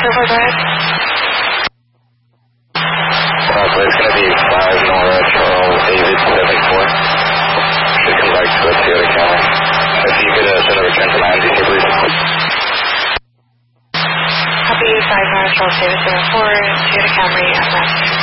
go ahead. It's going to be 5 Nora Charles David 74. Should come back to us here to Camry. If you could send a return to my MDC, please. Copy 5 Nora Charles David 74, Toyota Camry at left.